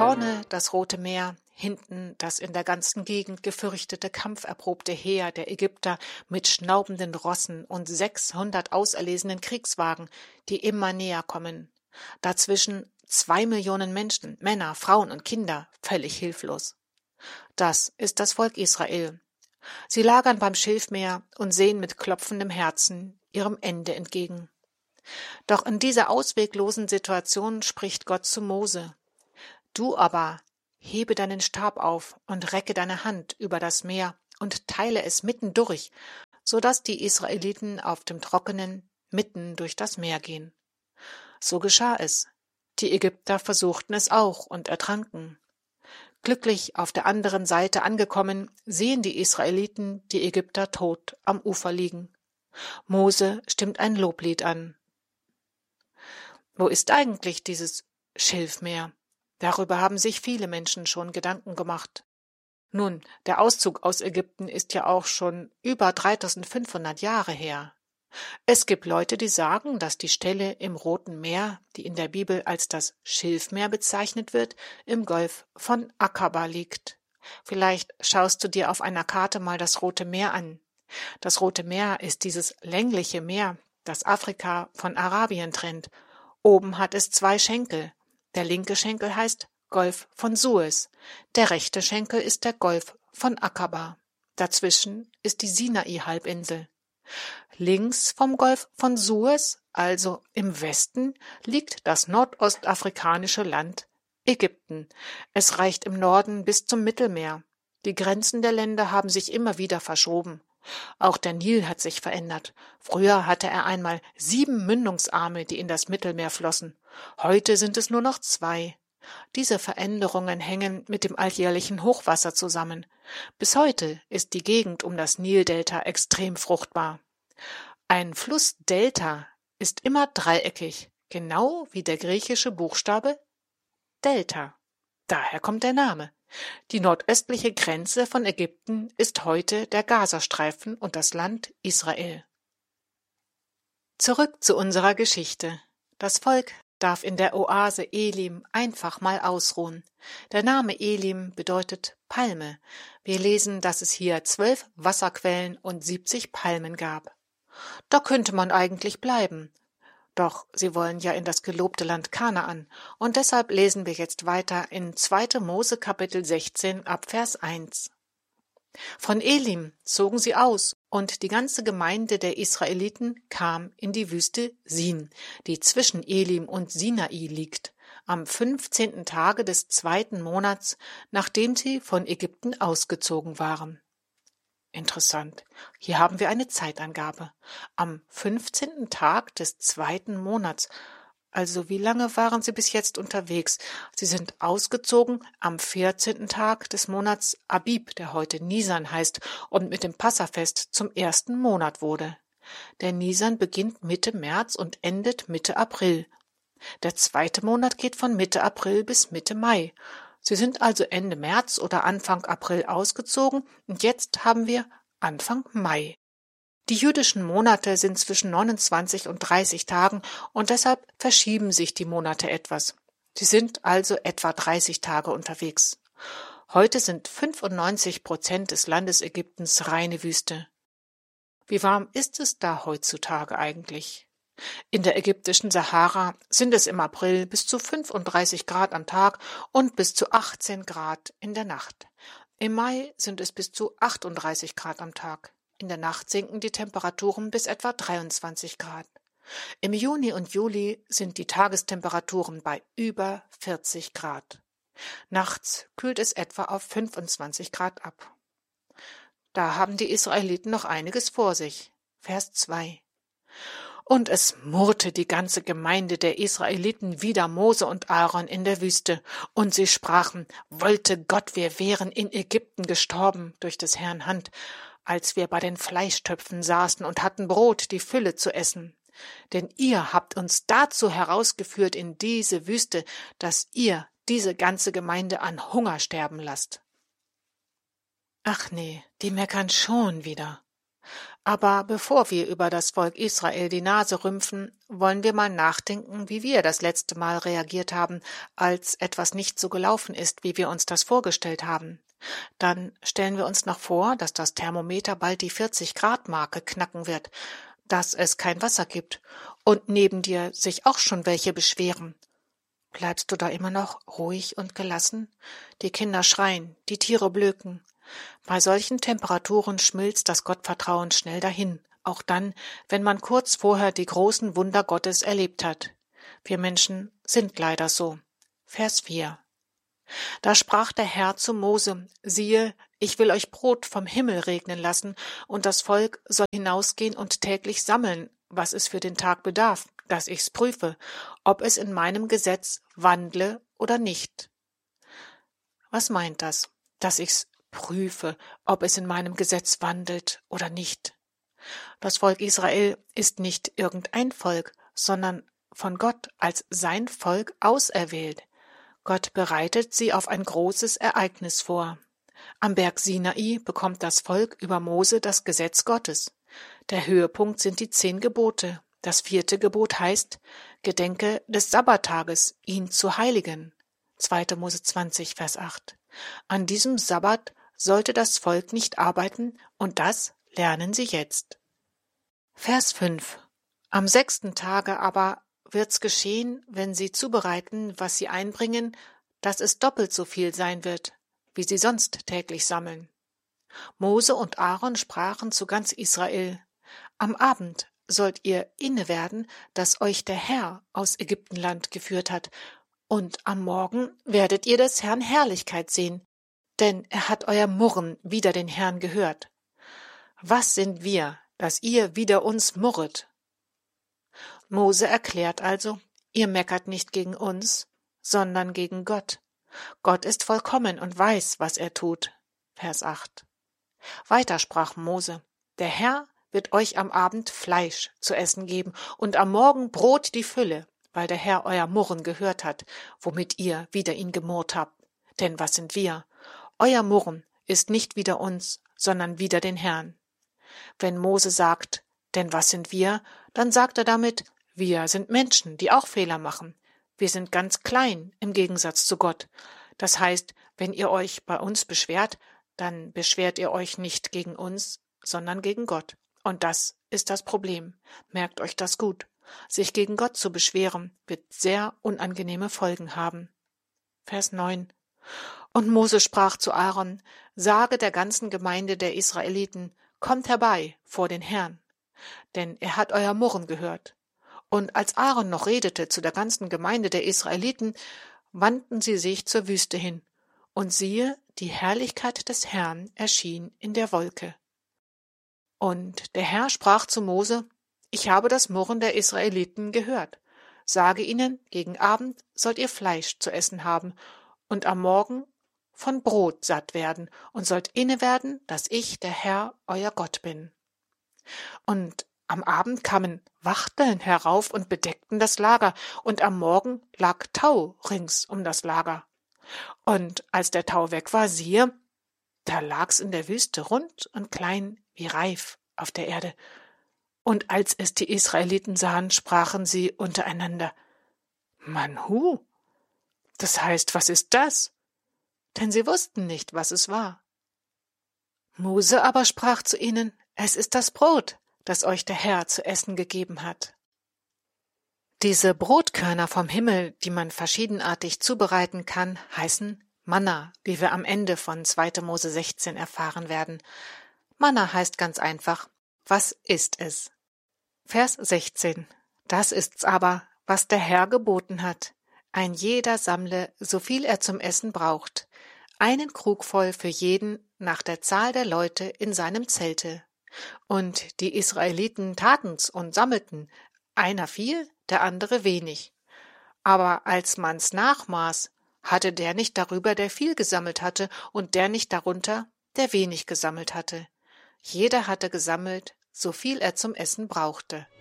Vorne das Rote Meer, hinten das in der ganzen Gegend gefürchtete, kampferprobte Heer der Ägypter mit schnaubenden Rossen und 600 auserlesenen Kriegswagen, die immer näher kommen. Dazwischen 2 Millionen Menschen, Männer, Frauen und Kinder, völlig hilflos. Das ist das Volk Israel. Sie lagern beim Schilfmeer und sehen mit klopfendem Herzen ihrem Ende entgegen. Doch in dieser ausweglosen Situation spricht Gott zu Mose: Du aber hebe deinen Stab auf und recke deine Hand über das Meer und teile es mitten durch, so dass die Israeliten auf dem Trockenen mitten durch das Meer gehen. So geschah es. Die Ägypter versuchten es auch und ertranken. Glücklich auf der anderen Seite angekommen, sehen die Israeliten die Ägypter tot am Ufer liegen. Mose stimmt ein Loblied an. Wo ist eigentlich dieses Schilfmeer? Darüber haben sich viele Menschen schon Gedanken gemacht. Nun, der Auszug aus Ägypten ist ja auch schon über 3500 Jahre her. Es gibt Leute, die sagen, dass die Stelle im Roten Meer, die in der Bibel als das Schilfmeer bezeichnet wird, im Golf von Akaba liegt. Vielleicht schaust du dir auf einer Karte mal das Rote Meer an. Das Rote Meer ist dieses längliche Meer, das Afrika von Arabien trennt. Oben hat es 2 Schenkel. Der linke Schenkel heißt Golf von Suez. Der rechte Schenkel ist der Golf von Akaba. Dazwischen ist die Sinai-Halbinsel. Links vom Golf von Suez, also im Westen, liegt das nordostafrikanische Land Ägypten. Es reicht im Norden bis zum Mittelmeer. Die Grenzen der Länder haben sich immer wieder verschoben. Auch der Nil hat sich verändert. Früher hatte er einmal 7 Mündungsarme, die in das Mittelmeer flossen. Heute sind es nur noch 2. Diese Veränderungen hängen mit dem alljährlichen Hochwasser zusammen. Bis heute ist die Gegend um das Nildelta extrem fruchtbar. Ein Flussdelta ist immer dreieckig, genau wie der griechische Buchstabe Delta. Daher kommt der Name. Die nordöstliche Grenze von Ägypten ist heute der Gazastreifen und das Land Israel. Zurück zu unserer Geschichte. Das Volk darf in der Oase Elim einfach mal ausruhen. Der Name Elim bedeutet Palme. Wir lesen, dass es hier 12 Wasserquellen und 70 Palmen gab. Da könnte man eigentlich bleiben. Doch sie wollen ja in das gelobte Land Kanaan, und deshalb lesen wir jetzt weiter in 2. Mose Kapitel 16 ab Vers 1. Von Elim zogen sie aus, und die ganze Gemeinde der Israeliten kam in die Wüste Sin, die zwischen Elim und Sinai liegt, am 15. Tage des 2. Monats, nachdem sie von Ägypten ausgezogen waren. Interessant. Hier haben wir eine Zeitangabe. Am 15. Tag des 2. Monats. Also wie lange waren Sie bis jetzt unterwegs? Sie sind ausgezogen am 14. Tag des Monats Abib, der heute Nisan heißt und mit dem Passafest zum 1. Monat wurde. Der Nisan beginnt Mitte März und endet Mitte April. Der 2. Monat geht von Mitte April bis Mitte Mai. Sie sind also Ende März oder Anfang April ausgezogen und jetzt haben wir Anfang Mai. Die jüdischen Monate sind zwischen 29 und 30 Tagen und deshalb verschieben sich die Monate etwas. Sie sind also etwa 30 Tage unterwegs. Heute sind 95% des Landes Ägyptens reine Wüste. Wie warm ist es da heutzutage eigentlich? In der ägyptischen Sahara sind es im April bis zu 35 Grad am Tag und bis zu 18 Grad in der Nacht. Im Mai sind es bis zu 38 Grad am Tag. In der Nacht sinken die Temperaturen bis etwa 23 Grad. Im Juni und Juli sind die Tagestemperaturen bei über 40 Grad. Nachts kühlt es etwa auf 25 Grad ab. Da haben die Israeliten noch einiges vor sich. Vers 2. Und es murrte die ganze Gemeinde der Israeliten wider Mose und Aaron in der Wüste, und sie sprachen: Wollte Gott, wir wären in Ägypten gestorben durch des Herrn Hand, als wir bei den Fleischtöpfen saßen und hatten Brot, die Fülle zu essen. Denn ihr habt uns dazu herausgeführt in diese Wüste, dass ihr diese ganze Gemeinde an Hunger sterben lasst. Ach nee, die meckern schon wieder. Aber bevor wir über das Volk Israel die Nase rümpfen, wollen wir mal nachdenken, wie wir das letzte Mal reagiert haben, als etwas nicht so gelaufen ist, wie wir uns das vorgestellt haben. Dann stellen wir uns noch vor, dass das Thermometer bald die 40-Grad-Marke knacken wird, dass es kein Wasser gibt und neben dir sich auch schon welche beschweren. Bleibst du da immer noch ruhig und gelassen? Die Kinder schreien, die Tiere blöken. Bei solchen Temperaturen schmilzt das Gottvertrauen schnell dahin, auch dann, wenn man kurz vorher die großen Wunder Gottes erlebt hat. Wir Menschen sind leider so. Vers 4. Da sprach der Herr zu Mose: Siehe, ich will euch Brot vom Himmel regnen lassen, und das Volk soll hinausgehen und täglich sammeln, was es für den Tag bedarf, dass ich's prüfe, ob es in meinem Gesetz wandle oder nicht. Was meint das, dass ich's prüfe, ob es in meinem Gesetz wandelt oder nicht? Das Volk Israel ist nicht irgendein Volk, sondern von Gott als sein Volk auserwählt. Gott bereitet sie auf ein großes Ereignis vor. Am Berg Sinai bekommt das Volk über Mose das Gesetz Gottes. Der Höhepunkt sind die 10 Gebote. Das 4. Gebot heißt: Gedenke des Sabbattages, ihn zu heiligen. 2. Mose 20, Vers 8. An diesem Sabbat sollte das Volk nicht arbeiten, und das lernen sie jetzt. Vers 5. Am 6. Tage aber wird's geschehen, wenn sie zubereiten, was sie einbringen, dass es doppelt so viel sein wird, wie sie sonst täglich sammeln. Mose und Aaron sprachen zu ganz Israel: Am Abend sollt ihr inne werden, dass euch der Herr aus Ägyptenland geführt hat, und am Morgen werdet ihr des Herrn Herrlichkeit sehen, denn er hat euer Murren wider den Herrn gehört. Was sind wir, dass ihr wider uns murret? Mose erklärt also: Ihr meckert nicht gegen uns, sondern gegen Gott. Gott ist vollkommen und weiß, was er tut. Vers 8. Weiter sprach Mose: Der Herr wird euch am Abend Fleisch zu essen geben und am Morgen Brot die Fülle, weil der Herr euer Murren gehört hat, womit ihr wider ihn gemurrt habt. Denn was sind wir? Euer Murren ist nicht wider uns, sondern wider den Herrn. Wenn Mose sagt: Denn was sind wir? Dann sagt er damit: Wir sind Menschen, die auch Fehler machen. Wir sind ganz klein im Gegensatz zu Gott. Das heißt, wenn ihr euch bei uns beschwert, dann beschwert ihr euch nicht gegen uns, sondern gegen Gott. Und das ist das Problem. Merkt euch das gut. Sich gegen Gott zu beschweren, wird sehr unangenehme Folgen haben. Vers 9. Und Mose sprach zu Aaron: Sage der ganzen Gemeinde der Israeliten: Kommt herbei vor den Herrn, denn er hat euer Murren gehört. Und als Aaron noch redete zu der ganzen Gemeinde der Israeliten, wandten sie sich zur Wüste hin. Und siehe, die Herrlichkeit des Herrn erschien in der Wolke. Und der Herr sprach zu Mose: Ich habe das Murren der Israeliten gehört. Sage ihnen, gegen Abend sollt ihr Fleisch zu essen haben und am Morgen von Brot satt werden und sollt inne werden, dass ich, der Herr, euer Gott bin. Und am Abend kamen Wachteln herauf und bedeckten das Lager, und am Morgen lag Tau rings um das Lager. Und als der Tau weg war, siehe, da lag's in der Wüste rund und klein wie Reif auf der Erde. Und als es die Israeliten sahen, sprachen sie untereinander: Manhu, das heißt, was ist das? Denn sie wussten nicht, was es war. Mose aber sprach zu ihnen: Es ist das Brot, das euch der Herr zu essen gegeben hat. Diese Brotkörner vom Himmel, die man verschiedenartig zubereiten kann, heißen Manna, wie wir am Ende von 2. Mose 16 erfahren werden. Manna heißt ganz einfach: Was ist es? Vers 16. Das ist's aber, was der Herr geboten hat. Ein jeder sammle, so viel er zum Essen braucht. Einen Krug voll für jeden nach der Zahl der Leute in seinem Zelte. Und die Israeliten taten's und sammelten, einer viel, der andere wenig. Aber als man's nachmaß, hatte der nicht darüber, der viel gesammelt hatte, und der nicht darunter, der wenig gesammelt hatte. Jeder hatte gesammelt, so viel er zum Essen brauchte.